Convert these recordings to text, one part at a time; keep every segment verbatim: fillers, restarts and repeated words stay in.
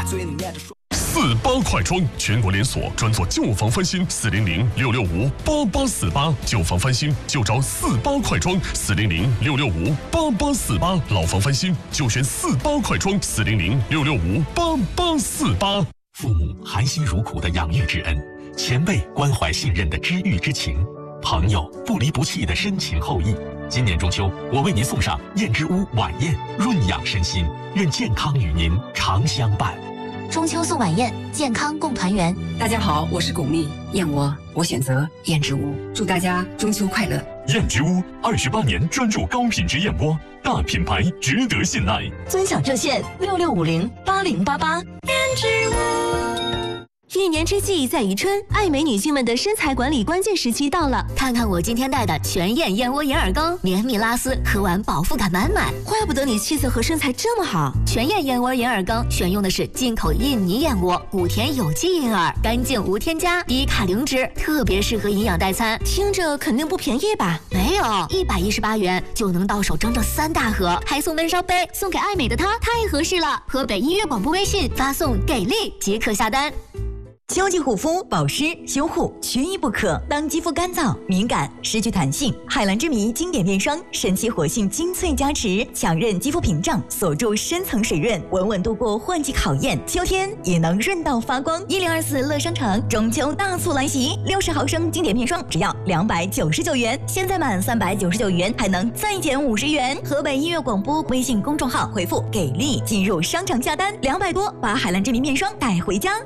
四八快装，全国连锁，专做旧房翻新。四零零六六五八八四八，旧房翻新就找四八快装。四零零六六五八八四八，老房翻新就选四八快装。四零零六六五八八四八。 父母含辛茹苦的养育之恩，前辈关怀信任的知遇之情，朋友不离不弃的深情厚谊。今年中秋，我为您送上燕之屋晚宴，润养身心，愿健康与您常相伴。 中秋送晚宴，健康共团圆。 大家好，我是巩俐，燕窝我选择燕之屋，祝大家中秋快乐。 燕之屋二十八年专注高品质燕窝，大品牌值得信赖。 尊享热线六六五零八零八八。 燕之屋。一年之计在于春，爱美女性们的身材管理关键时期到了。 看看我今天带的全燕燕窝银耳羹，绵密拉丝，喝完饱腹感满满。 怪不得你气色和身材这么好。 全燕燕窝银耳羹选用的是进口印尼燕窝，谷田有机银耳，干净无添加，低卡零脂，特别适合营养代餐。 听着肯定不便宜吧？ 没有，一百一十八元就能到手整整三大盒，还送温烧杯，送给爱美的她太合适了。河北音乐广播微信发送给力即可下单。 秋季护肤、保湿、修护缺一不可。当肌肤干燥、敏感、失去弹性，海蓝之谜经典面霜神奇活性精粹加持，强韧肌肤屏障，锁住深层水润，稳稳度过换季考验。秋天也能润到发光。一零二四乐商城中秋大促来袭，六十毫升经典面霜只要两百九十九元，现在满三百九十九元还能再减五十元。河北音乐广播微信公众号回复“给力”进入商场下单，两百多把海蓝之谜面霜带回家。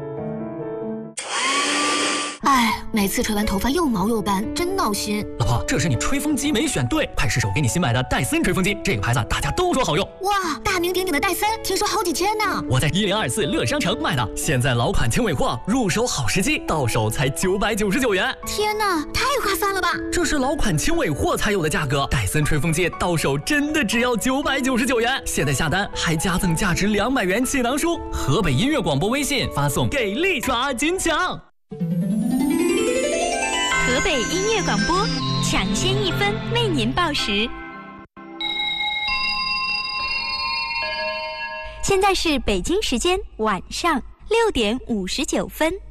哎，每次吹完头发又毛又斑，真闹心。 老婆，这是你吹风机没选对，快试手给你新买的戴森吹风机，这个牌子大家都说好用。 哇，大名鼎鼎的戴森，听说好几千呢。 我在一零二四乐商城买的，现在老款轻尾货，入手好时机，到手才九百九十九元。 天哪，太划算了吧！ 这是老款轻尾货才有的价格，戴森吹风机到手真的只要九百九十九元。现在下单还加赠价值两百元气囊书。河北音乐广播微信发送给力抓紧抢。 河北音乐广播抢先一分为您报时。现在是北京时间晚上六点五十九分。